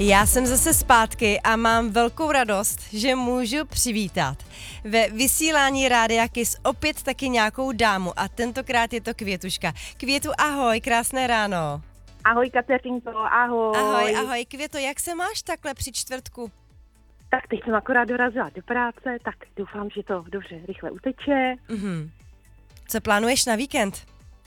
Já jsem zase zpátky a mám velkou radost, že můžu přivítat ve vysílání Rádia Kiss opět taky nějakou dámu a tentokrát je to Květuška. Květu, ahoj, krásné ráno. Ahoj Kateřinko, ahoj. Ahoj, Květo, jak se máš takhle při čtvrtku? Tak teď jsem akorát dorazila do práce, tak doufám, že to dobře rychle uteče. Co plánuješ na víkend?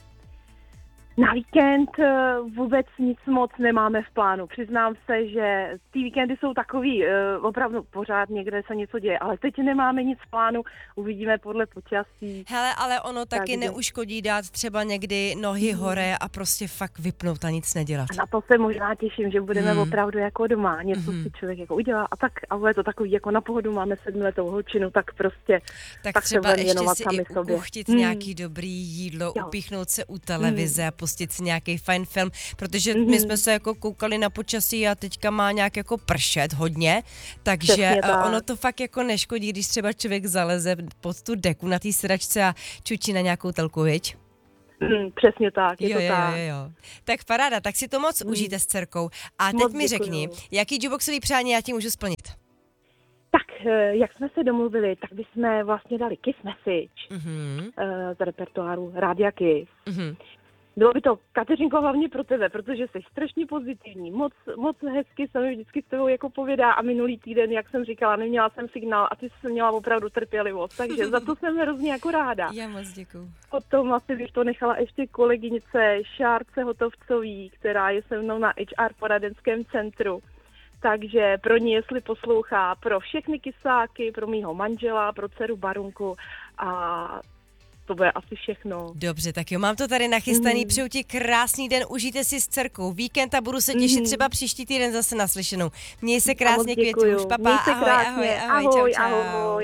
Na víkend vůbec nic moc nemáme v plánu. Přiznám se, že ty víkendy jsou takový, opravdu pořád někde se něco děje, ale teď nemáme nic v plánu, uvidíme podle počasí. Hele, ale ono taky neuškodí dát třeba někdy nohy hore a prostě fakt vypnout a nic nedělat. A na to se možná těším, že budeme opravdu jako doma, něco si člověk jako udělá a tak, ale je to takový jako na pohodu, máme 7letou holčinu, tak prostě tak třeba se ještě věnovat si sami i sobě. uchytit nějaký dobrý jídlo, upíchnout se u televize a pustit si nějaký fajn film, protože my jsme se jako koukali na počasí a teďka má nějak jako pršet hodně, takže ono to fakt jako neškodí, když třeba člověk zaleze pod tu deku na té sedačce a čučí na nějakou telku, viď? Přesně tak, je to tak. Jo. Tak paráda, tak si to moc užijte s dcerkou. A teď mi řekni, jaký jukeboxový přání já ti můžu splnit? Tak, jak jsme se domluvili, tak bychom vlastně dali Kiss Message z repertoáru Rádia Kiss. Bylo by to, Kateřinko, hlavně pro tebe, protože jsi strašně pozitivní, moc hezky se mi vždycky s tebou jako povědá a minulý týden, jak jsem říkala, neměla jsem signál a ty jsi měla opravdu trpělivost, takže za to jsem hrozně jako ráda. Já moc děkuju. Potom asi bych to nechala ještě kolegynice Šárce Hotovcový, která je se mnou na HR poradenském centru. Takže pro ní, jestli poslouchá, pro všechny kysáky, pro mýho manžela, pro dceru Barunku a to bude asi všechno. Dobře, tak jo, mám to tady nachystaný, přeju ti krásný den, užijte si s dcerkou víkend a budu se těšit třeba příští týden zase naslyšenou. Měj se krásně, Květu, už papa, ahoj, čau. Ahoj.